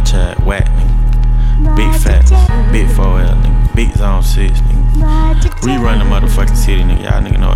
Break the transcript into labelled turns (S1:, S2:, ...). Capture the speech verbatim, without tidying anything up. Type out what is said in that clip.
S1: Chad, whack, nigga. Big fat, big four L, nigga. Big zone six, nigga. We run the motherfucking city, nigga. Y'all nigga know